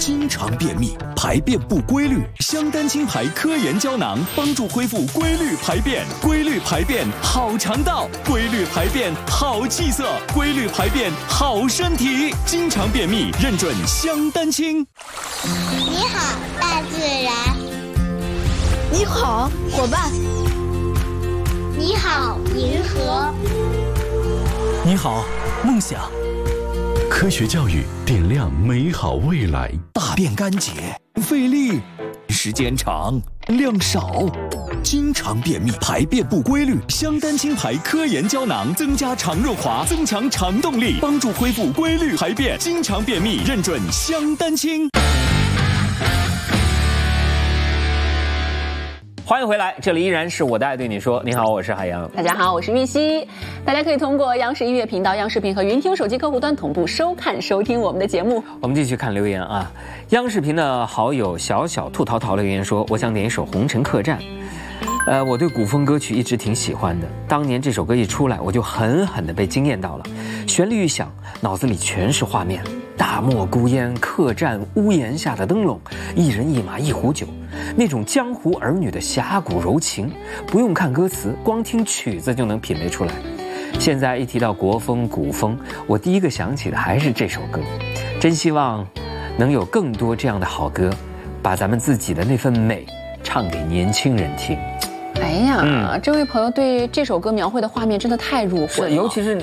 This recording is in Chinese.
经常便秘，排便不规律，香丹青牌科研胶囊帮助恢复规律排便，规律排便好肠道，规律排便好气色，规律排便好身体。经常便秘认准香丹青。 你好，大自然。 你好，伙伴。 你好，银河。 你好，梦想。 科学教育点亮美好未来。 大便干结，费力，时间长，量少，经常便秘，排便不规律。香丹青牌科研胶囊增加肠润滑，增强肠动力，帮助恢复规律排便。经常便秘认准香丹青。 欢迎回来，这里依然是我的爱对你说。你好，我是海洋。 大家好，我是玉溪。大家可以通过央视音乐频道、央视频和云听手机客户端同步收看、收听我们的节目。 我们继续看留言啊。央视频的好友小小兔淘淘留言说：“我想点一首《红尘客栈》。我对古风歌曲一直挺喜欢的，当年这首歌一出来，我就狠狠地被惊艳到了。旋律一响，脑子里全是画面。大漠孤烟，客栈屋檐下的灯笼，一人一马一壶酒，那种江湖儿女的侠骨柔情，不用看歌词，光听曲子就能品味出来。现在一提到国风古风，我第一个想起的还是这首歌。真希望能有更多这样的好歌，把咱们自己的那份美唱给年轻人听。” 哎呀，这位朋友对这首歌描绘的画面真的太入魂了。 是，尤其是